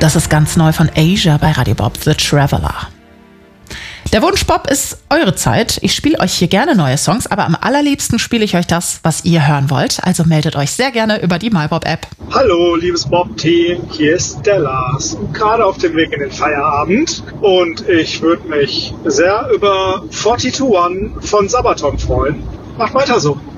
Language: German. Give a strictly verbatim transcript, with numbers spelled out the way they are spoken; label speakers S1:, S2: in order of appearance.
S1: Das ist ganz neu von Asia bei Radio Bob, The Traveler. Der Wunsch Bob ist eure Zeit. Ich spiele euch hier gerne neue Songs, aber am allerliebsten spiele ich euch das, was ihr hören wollt. Also meldet euch sehr gerne über die MyBob-App.
S2: Hallo, liebes Bob-Team, hier ist der Lars. Gerade auf dem Weg in den Feierabend. Und ich würde mich sehr über zweiundvierzig One von Sabaton freuen. Macht weiter so.